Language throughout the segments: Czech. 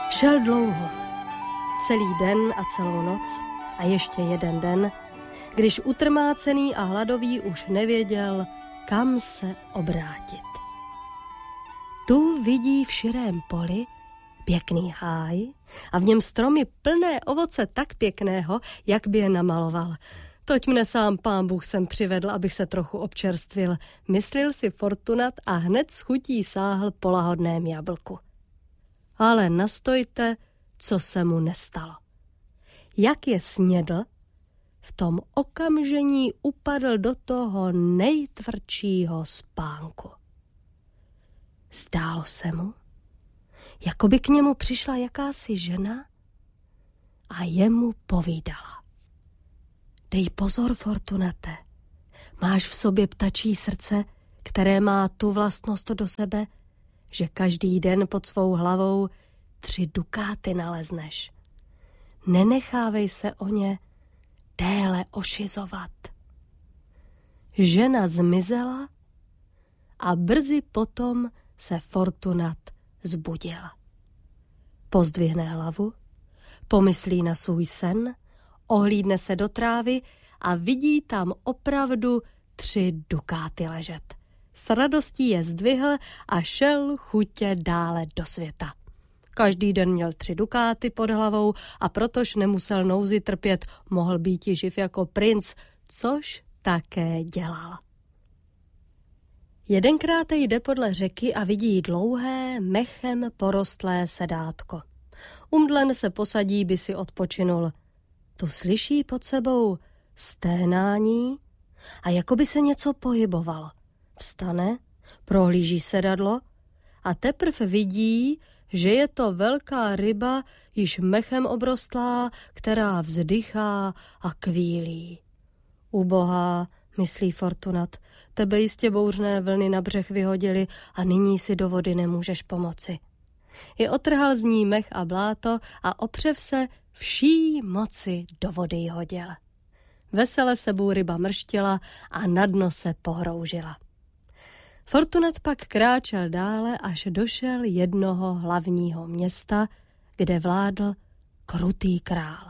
Šel dlouho, celý den a celou noc a ještě jeden den, když utrmácený a hladový už nevěděl, kam se obrátit. Tu vidí v širém poli pěkný háj a v něm stromy plné ovoce tak pěkného, jak by je namaloval. Toť mne sám pán Bůh sem přivedl, abych se trochu občerstvil, myslil si Fortunat a hned s chutí sáhl po lahodném jablku. Ale nastojte, co se mu nestalo. Jak je snědl, v tom okamžení upadl do toho nejtvrdšího spánku. Zdálo se mu, jako by k němu přišla jakási žena a jemu povídala. Dej pozor, Fortunate, máš v sobě ptačí srdce, které má tu vlastnost do sebe, že každý den pod svou hlavou 3 dukáty nalezneš. Nenechávej se o ně déle ošizovat. Žena zmizela a brzy potom se Fortunat zbudil. Pozdvihne hlavu, pomyslí na svůj sen, ohlídne se do trávy a vidí tam opravdu 3 dukáty ležet. S radostí je zdvihl a šel chutě dále do světa. Každý den měl 3 dukáty pod hlavou a protož nemusel nouzi trpět, mohl být i živ jako princ, což také dělal. Jedenkrát jde podle řeky a vidí dlouhé, mechem porostlé sedátko. Umdlen se posadí, by si odpočinul. Tu slyší pod sebou sténání a jako by se něco pohybovalo. Vstane, prohlíží sedadlo a teprv vidí, že je to velká ryba, již mechem obrostlá, která vzdychá a kvílí. Ubohá, myslí Fortunat, tebe jistě bouřné vlny na břeh vyhodily a nyní si do vody nemůžeš pomoci. I otrhal z ní mech a bláto a opřev se vší moci do vody ji hodil. Vesele sebou ryba mrštila a na dno se pohroužila. Fortunat pak kráčel dále, až došel jednoho hlavního města, kde vládl krutý král.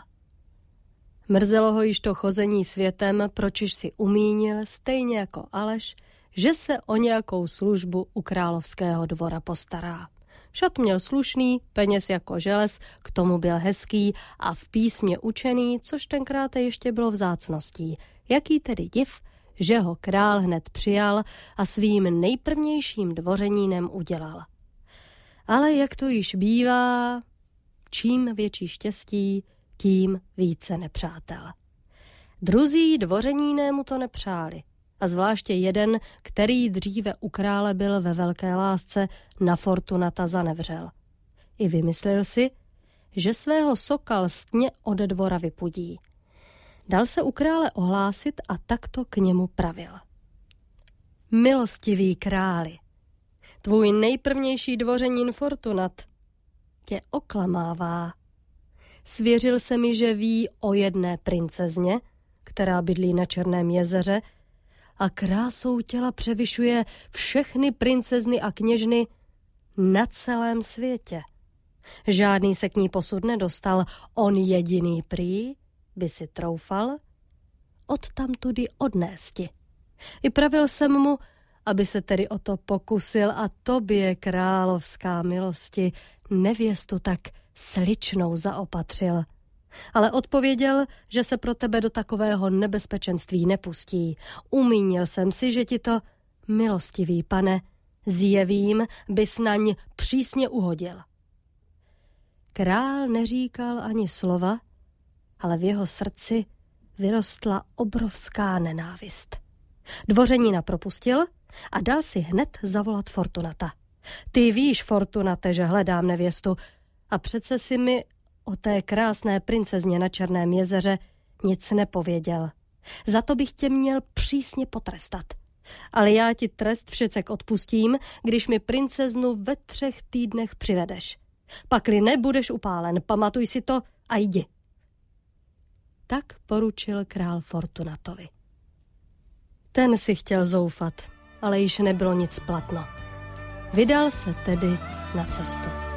Mrzelo ho již to chození světem, pročiž si umínil, stejně jako Aleš, že se o nějakou službu u královského dvora postará. Šat měl slušný, peněz jako želez, k tomu byl hezký a v písmě učený, což tenkrát ještě bylo vzácností. Jaký tedy div, že ho král hned přijal a svým nejprvnějším dvořenínem udělal. Ale jak to již bývá, čím větší štěstí, tím více nepřátel. Druzí dvořeníné mu to nepřáli. A zvláště jeden, který dříve u krále byl ve velké lásce, na Fortunata zanevřel. I vymyslel si, že svého sokalstně ode dvora vypudí. Dal se u krále ohlásit a takto k němu pravil. Milostivý králi, tvůj nejprvnější dvořenín Fortunat tě oklamává. Svěřil se mi, že ví o jedné princezně, která bydlí na Černém jezeře, a krásou těla převyšuje všechny princezny a kněžny na celém světě. Žádný se k ní posud nedostal, on jediný prý by si troufal odtamtudy odnésti. I pravil jsem mu, aby se tedy o to pokusil a tobě, královská milosti, nevěstu tak sličnou zaopatřil. Ale odpověděl, že se pro tebe do takového nebezpečenství nepustí. Umínil jsem si, že ti to, milostivý pane, zjevím, bys naň přísně uhodil. Král neříkal ani slova, ale v jeho srdci vyrostla obrovská nenávist. Dvořenína propustil a dal si hned zavolat Fortunata. Ty víš, Fortunate, že hledám nevěstu a přece si mi o té krásné princezně na Černém jezeře nic nepověděl. Za to bych tě měl přísně potrestat. Ale já ti trest všecek odpustím, když mi princeznu ve 3 týdnech přivedeš. Pakli nebudeš upálen, pamatuj si to a jdi. Tak poručil král Fortunatovi. Ten si chtěl zoufat, ale již nebylo nic platno. Vydal se tedy na cestu.